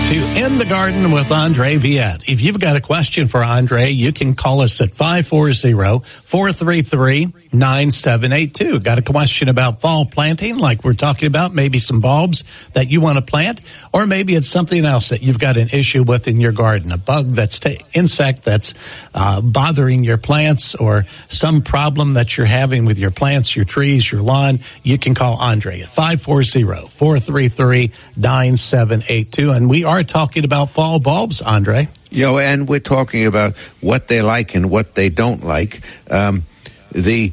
to In the Garden with Andre Viette. If you've got a question for Andre, you can call us at 540-433-9782. Got a question about fall planting, like we're talking about, maybe some bulbs that you want to plant, or maybe it's something else that you've got an issue with in your garden, a bug that's insect that's bothering your plants, or some problem that you're having with your plants, your trees, your lawn. You can call Andre at 540-433-9782. And we are talking about fall bulbs, Andre. And we're talking about what they like and what they don't like. They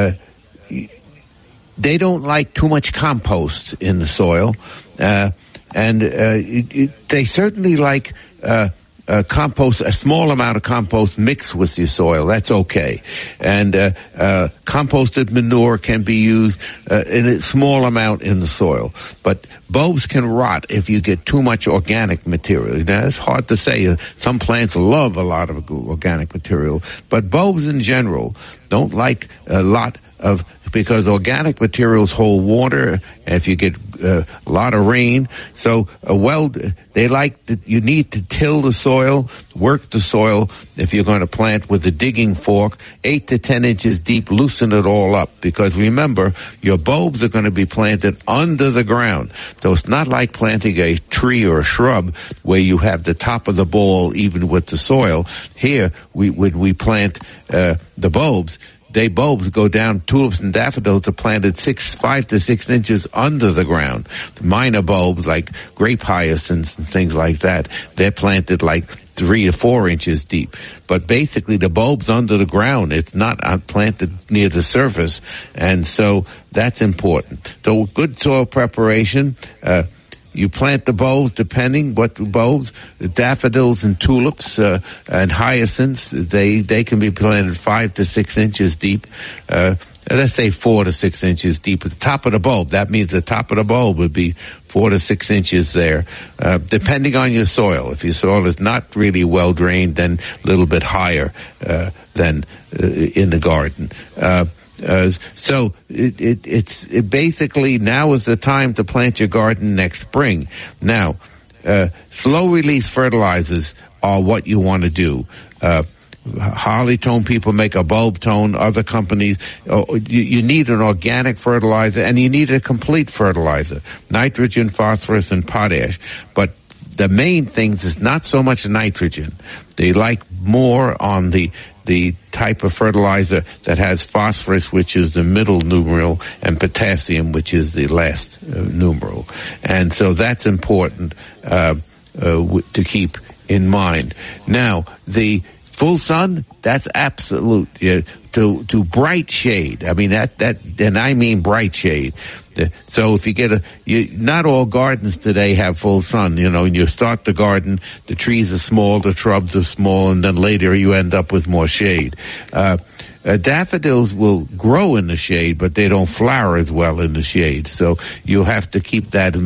don't like too much compost in the soil, and they certainly like compost, a small amount of compost mixed with your soil. That's okay. And composted manure can be used in a small amount in the soil. But bulbs can rot if you get too much organic material. Now, it's hard to say. Some plants love a lot of organic material, but bulbs in general don't like a lot of, because organic materials hold water if you get a lot of rain. So, they like that you need to till the soil, work the soil if you're going to plant with a digging fork, 8 to 10 inches deep, loosen it all up. Because remember, your bulbs are going to be planted under the ground. So it's not like planting a tree or a shrub where you have the top of the ball even with the soil. Here, when we plant the bulbs go down. Tulips and daffodils are planted 5 to 6 inches under the ground. The minor bulbs like grape hyacinths and things like that, they're planted like 3 to 4 inches deep. But basically the bulb's under the ground. It's not planted near the surface. And so that's important. So good soil preparation. You plant the bulbs depending what bulbs, daffodils and tulips, and hyacinths, they can be planted 5 to 6 inches deep. Let's say 4 to 6 inches deep at the top of the bulb. That means the top of the bulb would be 4 to 6 inches there, depending on your soil. If your soil is not really well drained, then a little bit higher, than, in the garden. So it's basically now is the time to plant your garden next spring. Now, slow release fertilizers are what you want to do. Harley Tone people make a bulb tone. Other companies, you need an organic fertilizer and you need a complete fertilizer. Nitrogen, phosphorus, and potash. But the main things is not so much nitrogen. They like more on the type of fertilizer that has phosphorus, which is the middle numeral, and potassium, which is the last numeral. And so that's important to keep in mind. Now, the full sun, that's absolute. To bright shade. I mean, and I mean bright shade. So if you get not all gardens today have full sun. When you start the garden, the trees are small, the shrubs are small, and then later you end up with more shade. Daffodils will grow in the shade, but they don't flower as well in the shade. So you have to keep that in